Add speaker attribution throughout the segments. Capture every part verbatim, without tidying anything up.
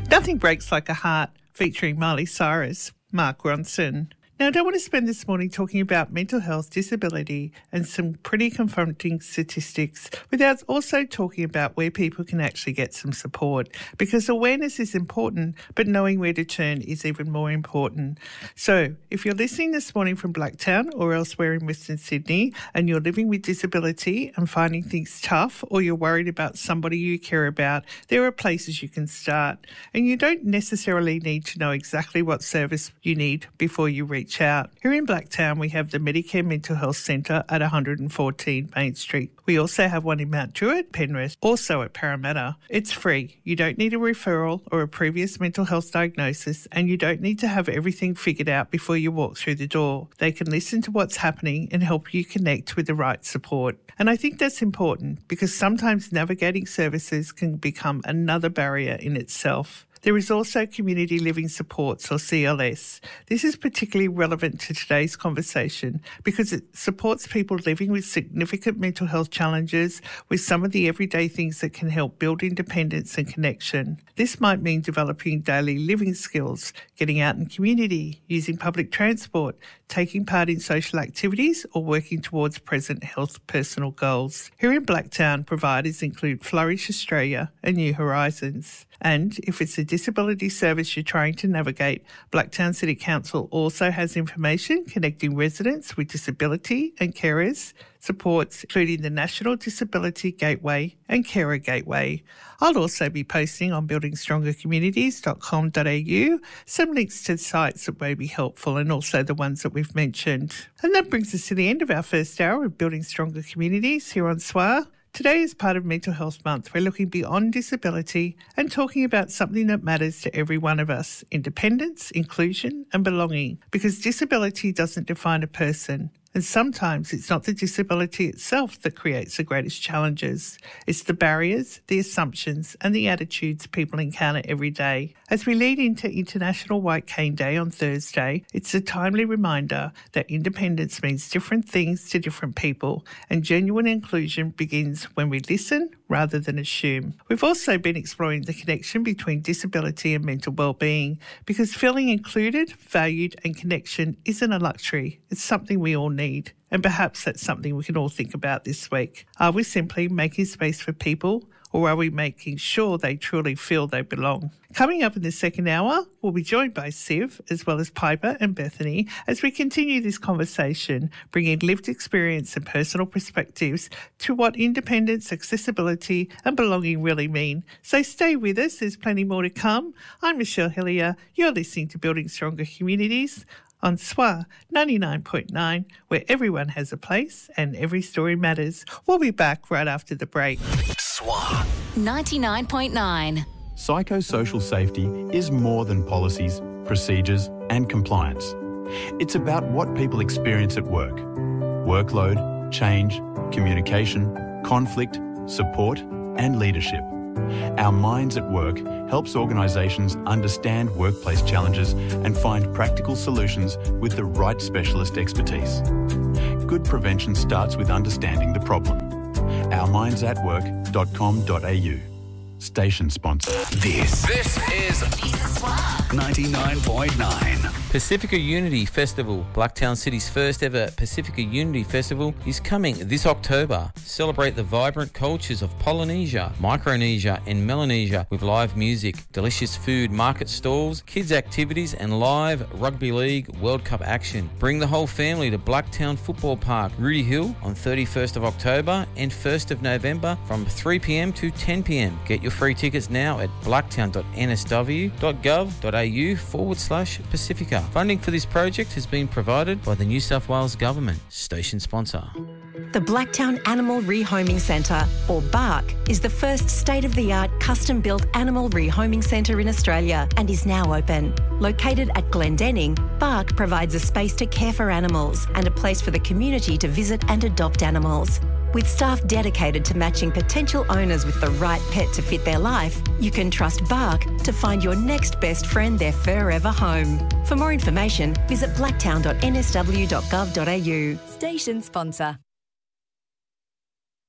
Speaker 1: Nothing Breaks Like a Heart, featuring Miley Cyrus, Mark Ronson. Now, I don't want to spend this morning talking about mental health, disability and some pretty confronting statistics without also talking about where people can actually get some support, because awareness is important, but knowing where to turn is even more important. So if you're listening this morning from Blacktown or elsewhere in Western Sydney and you're living with disability and finding things tough, or you're worried about somebody you care about, there are places you can start. And you don't necessarily need to know exactly what service you need before you reach out. Here in Blacktown, we have the Medicare Mental Health Centre at one hundred fourteen Main Street. We also have one in Mount Druitt, Penrith, also at Parramatta. It's free. You don't need a referral or a previous mental health diagnosis, and you don't need to have everything figured out before you walk through the door. They can listen to what's happening and help you connect with the right support. And I think that's important because sometimes navigating services can become another barrier in itself. There is also Community Living Supports, or C L S. This is particularly relevant to today's conversation because it supports people living with significant mental health challenges with some of the everyday things that can help build independence and connection. This might mean developing daily living skills, getting out in community, using public transport, taking part in social activities or working towards present health personal goals. Here in Blacktown, providers include Flourish Australia and New Horizons. And if it's a disability service you're trying to navigate, Blacktown City Council also has information connecting residents with disability and carers, supports including the National Disability Gateway and Carer Gateway. I'll also be posting on building stronger communities dot com dot a u some links to sites that may be helpful and also the ones that we've mentioned. And that brings us to the end of our first hour of Building Stronger Communities here on S W A. Today is part of Mental Health Month. We're looking beyond disability and talking about something that matters to every one of us: independence, inclusion and belonging. Because disability doesn't define a person. And sometimes it's not the disability itself that creates the greatest challenges. It's the barriers, the assumptions and the attitudes people encounter every day. As we lead into International White Cane Day on Thursday, it's a timely reminder that independence means different things to different people, and genuine inclusion begins when we listen rather than assume. We've also been exploring the connection between disability and mental well-being, because feeling included, valued and connection isn't a luxury. It's something we all need. And perhaps that's something we can all think about this week. Are we simply making space for people, or are we making sure they truly feel they belong? Coming up in the second hour, we'll be joined by Siv, as well as Piper and Bethany, as we continue this conversation, bringing lived experience and personal perspectives to what independence, accessibility and belonging really mean. So stay with us, there's plenty more to come. I'm Michelle Hillier, you're listening to Building Stronger Communities on S W A ninety-nine point nine, where everyone has a place and every story matters. We'll be back right after the break.
Speaker 2: S W A ninety-nine point nine.
Speaker 3: Psychosocial safety is more than policies, procedures and compliance. It's about what people experience at work. Workload, change, communication, conflict, support and leadership. Our Minds at Work helps organisations understand workplace challenges and find practical solutions with the right specialist expertise. Good prevention starts with understanding the problem. our minds at work dot com dot a u. Station sponsor.
Speaker 2: This. This is ninety-nine point nine.
Speaker 4: Pacifica Unity Festival, Blacktown City's first ever Pacifica Unity Festival, is coming this October. Celebrate the vibrant cultures of Polynesia, Micronesia and Melanesia with live music, delicious food, market stalls, kids activities and live Rugby League World Cup action. Bring the whole family to Blacktown Football Park, Rudy Hill on thirty-first of October and first of November from three p m to ten p m. Get your free tickets now at blacktown dot n s w dot gov dot a u forward slash Pacifica. Funding for this project has been provided by the New South Wales Government. Station sponsor.
Speaker 5: The Blacktown Animal Rehoming Centre, or BARC, is the first state-of-the-art custom-built animal rehoming centre in Australia and is now open. Located at Glendenning, BARC provides a space to care for animals and a place for the community to visit and adopt animals. With staff dedicated to matching potential owners with the right pet to fit their life, you can trust BARC to find your next best friend their forever home. For more information, visit blacktown dot n s w dot gov dot a u.
Speaker 6: Station sponsor.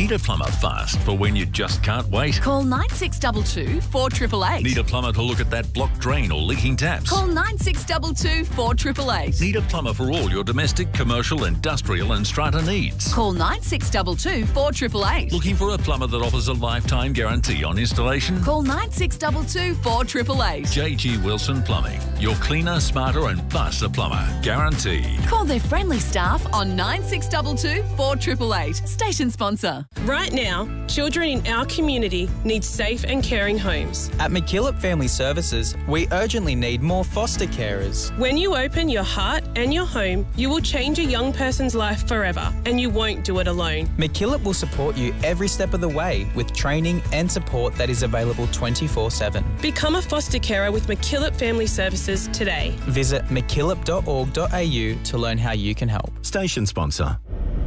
Speaker 6: Need a plumber fast for when you just can't wait?
Speaker 7: Call nine six two two, four eight eight eight.
Speaker 6: Need a plumber to look at that blocked drain or leaking taps?
Speaker 7: Call nine six two two, four eight eight eight.
Speaker 6: Need a plumber for all your domestic, commercial, industrial and strata needs?
Speaker 7: Call nine six two two, four eight eight eight.
Speaker 6: Looking for a plumber that offers a lifetime guarantee on installation?
Speaker 7: Call nine six two two, four eight eight eight.
Speaker 6: J G Wilson Plumbing. Your cleaner, smarter and faster plumber. Guaranteed.
Speaker 7: Call their friendly staff on nine six two two, four eight eight eight. Station sponsor.
Speaker 8: Right now, children in our community need safe and caring homes.
Speaker 9: At McKillop Family Services, we urgently need more foster carers.
Speaker 8: When you open your heart and your home, you will change a young person's life forever, and you won't do it alone.
Speaker 9: McKillop will support you every step of the way with training and support that is available twenty-four seven.
Speaker 8: Become a foster carer with McKillop Family Services today.
Speaker 9: Visit mckillop dot org dot a u to learn how you can help.
Speaker 6: Station sponsor.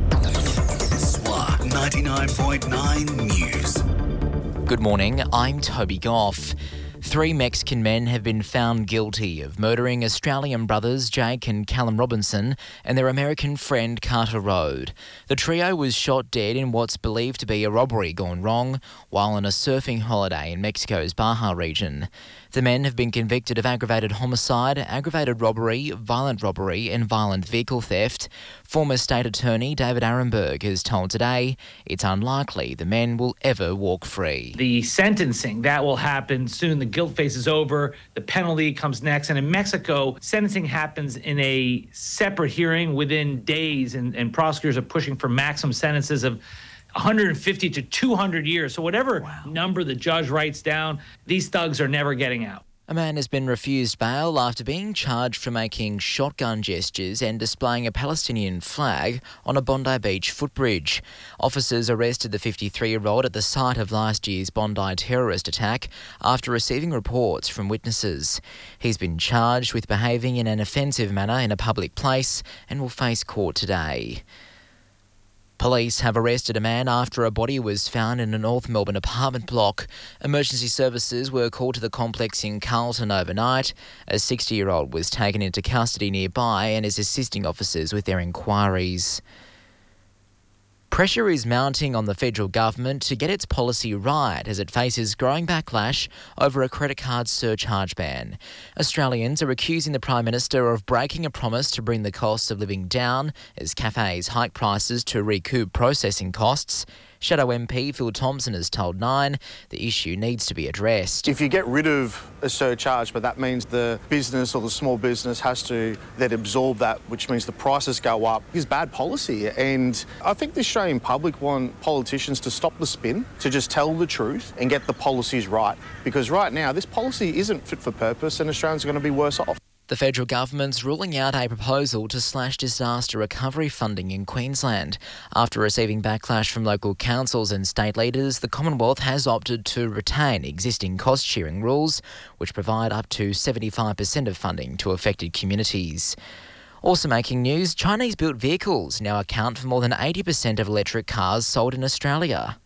Speaker 2: S W A ninety-nine point nine News.
Speaker 10: Good morning, I'm Toby Goff. Three Mexican men have been found guilty of murdering Australian brothers Jake and Callum Robinson and their American friend Carter Rode. The trio was shot dead in what's believed to be a robbery gone wrong while on a surfing holiday in Mexico's Baja region. The men have been convicted of aggravated homicide, aggravated robbery, violent robbery and violent vehicle theft. Former State Attorney David Arenberg has told Today it's unlikely the men will ever walk free.
Speaker 11: The sentencing, that will happen soon. The guilt phase is over. The penalty comes next. And in Mexico, sentencing happens in a separate hearing within days, and, and prosecutors are pushing for maximum sentences of one hundred fifty to two hundred years. So whatever wow. number the judge writes down, these thugs are never getting out.
Speaker 10: A man has been refused bail after being charged for making shotgun gestures and displaying a Palestinian flag on a Bondi Beach footbridge. Officers arrested the fifty-three-year-old at the site of last year's Bondi terrorist attack after receiving reports from witnesses. He's been charged with behaving in an offensive manner in a public place and will face court today. Police have arrested a man after a body was found in a North Melbourne apartment block. Emergency services were called to the complex in Carlton overnight. A sixty-year-old was taken into custody nearby and is assisting officers with their inquiries. Pressure is mounting on the federal government to get its policy right as it faces growing backlash over a credit card surcharge ban. Australians are accusing the Prime Minister of breaking a promise to bring the cost of living down as cafes hike prices to recoup processing costs. Shadow M P Phil Thompson has told Nine the issue needs to be addressed.
Speaker 12: If you get rid of a surcharge, but that means the business or the small business has to then absorb that, which means the prices go up, is bad policy. And I think the Australian public want politicians to stop the spin, to just tell the truth and get the policies right. Because right now, this policy isn't fit for purpose and Australians are going to be worse off.
Speaker 10: The federal government's ruling out a proposal to slash disaster recovery funding in Queensland. After receiving backlash from local councils and state leaders, the Commonwealth has opted to retain existing cost-sharing rules, which provide up to seventy-five percent of funding to affected communities. Also making news, Chinese-built vehicles now account for more than eighty percent of electric cars sold in Australia.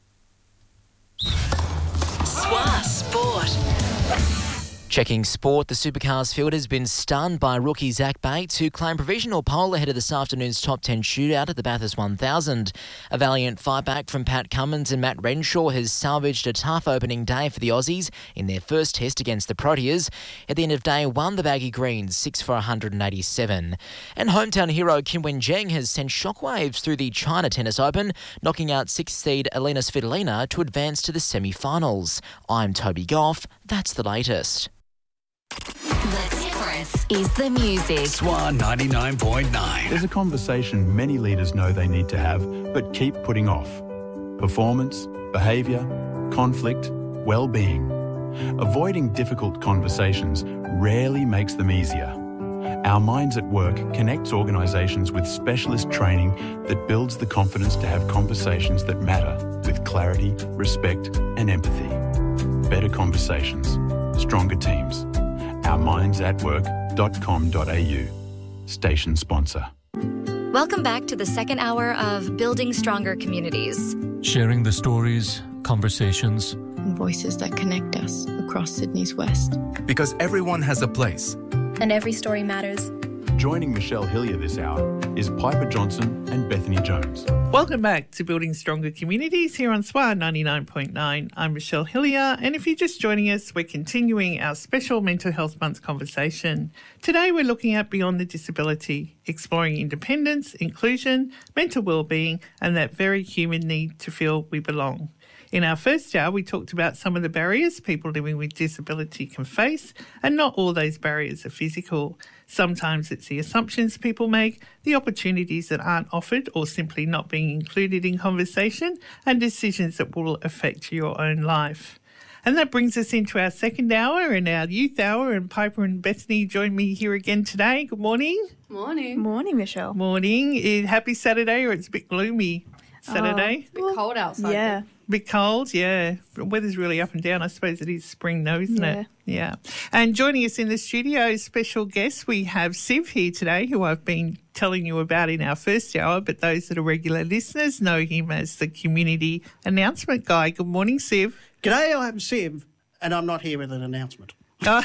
Speaker 7: S W A Sport.
Speaker 10: Checking sport, the Supercars field has been stunned by rookie Zach Bates, who claimed provisional pole ahead of this afternoon's top ten shootout at the Bathurst one thousand. A valiant fight back from Pat Cummins and Matt Renshaw has salvaged a tough opening day for the Aussies in their first test against the Proteas. At the end of day one, the Baggy Greens six for one hundred eighty-seven. And hometown hero Kim Wen-jeng has sent shockwaves through the China Tennis Open, knocking out sixth seed Elena Svitolina to advance to the semi-finals. I'm Toby Goff. That's the latest.
Speaker 5: The difference is the music.
Speaker 2: S W A ninety-nine point nine.
Speaker 3: There's a conversation many leaders know they need to have, but keep putting off. Performance, behaviour, conflict, well-being. Avoiding difficult conversations rarely makes them easier. Our Minds at Work connects organisations with specialist training that builds the confidence to have conversations that matter with clarity, respect and empathy. Better conversations, stronger teams. our minds at work dot com dot a u. Station sponsor.
Speaker 13: Welcome back to the second hour of Building Stronger Communities.
Speaker 14: Sharing the stories, conversations,
Speaker 15: and voices that connect us across Sydney's west.
Speaker 16: Because everyone has a place.
Speaker 17: And every story matters.
Speaker 3: Joining Michelle Hillier this hour is Piper Johnson and Bethany Jones.
Speaker 1: Welcome back to Building Stronger Communities here on S W A ninety-nine point nine. I'm Michelle Hillier, and if you're just joining us, we're continuing our special Mental Health Month conversation. Today we're looking at Beyond the Disability, exploring independence, inclusion, mental wellbeing, and that very human need to feel we belong. In our first hour, we talked about some of the barriers people living with disability can face, and not all those barriers are physical. Sometimes it's the assumptions people make, the opportunities that aren't offered or simply not being included in conversation, and decisions that will affect your own life. And that brings us into our second hour and our youth hour, and Piper and Bethany join me here again today. Good morning.
Speaker 16: Morning.
Speaker 17: Morning, Michelle.
Speaker 1: Morning. Eh, Happy Saturday, or it's a bit gloomy Saturday?
Speaker 16: A bit cold outside.
Speaker 17: Yeah.
Speaker 1: Bit cold, yeah. The weather's really up and down. I suppose it is spring though, isn't
Speaker 17: Yeah.
Speaker 1: it? Yeah. And joining us in the studio, special guest, we have Siv here today, who I've been telling you about in our first hour, but those that are regular listeners know him as the community announcement guy. Good morning, Siv.
Speaker 18: G'day, I'm Siv, and I'm not here with an announcement.
Speaker 1: Oh.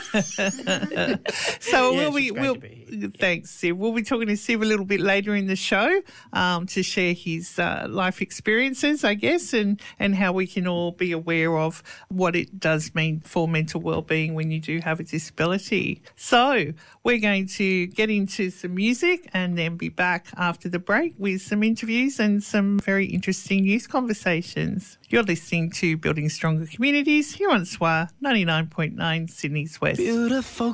Speaker 1: so
Speaker 18: Yes,
Speaker 1: we'll be,
Speaker 18: it's great
Speaker 1: we'll,
Speaker 18: to be here.
Speaker 1: thanks, Siv. We'll be talking to Siv a little bit later in the show um, to share his uh, life experiences, I guess, and, and how we can all be aware of what it does mean for mental wellbeing when you do have a disability. So we're going to get into some music and then be back after the break with some interviews and some very interesting youth conversations. You're listening to Building Stronger Communities here on S W A ninety-nine point nine Sydney's West.
Speaker 19: Beautiful